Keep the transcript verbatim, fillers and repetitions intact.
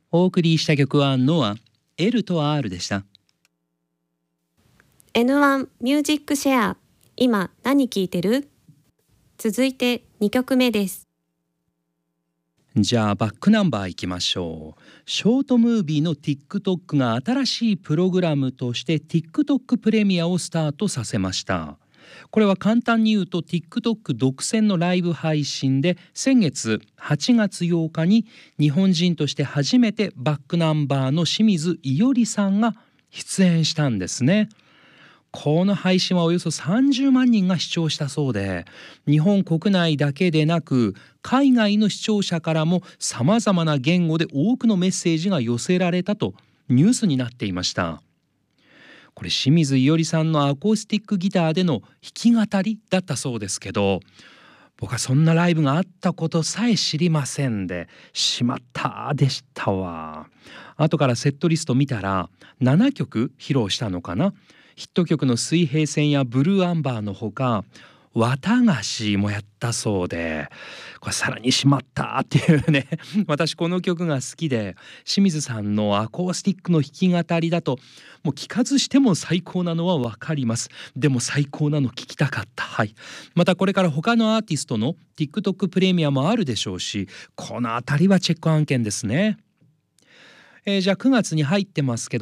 お送りした曲はノア、L と R でした。 エヌワン ミュージックシェア、今何聴いてる？続いてにきょくめです。 じゃあバックナンバーいきましょう。ショートムービーの TikTok が新しいプログラムとして TikTok プレミアをスタートさせました。これは簡単に言うと TikTok 独占のライブ配信で、先月はちがつようかに日本人として初めてバックナンバーの清水いおりさんが出演したんですね。この配信はおよそさんじゅうまんにんが視聴したそうで、日本国内だけでなく海外の視聴者からもさまざまな言語で多くのメッセージが寄せられたとニュースになっていました。これ清水いおりさんのアコースティックギターでの弾き語りだったそうですけど、僕はそんなライブがあったことさえ知りませんで、しまったでしたわ。後からセットリスト見たらななきょく披露したのかな。ヒット曲の水平線やブルーアンバーのほか、綿菓子もやったそうで、これさらにしまったっていうね私この曲が好きで、清水さんのアコースティックの弾き語りだともう聞かずしても最高なのはわかります。でも最高なの聞きたかった。はい。またこれから他のアーティストの TikTok プレミアもあるでしょうし、このあたりはチェック案件ですね。えーじゃあくがつに入ってますけど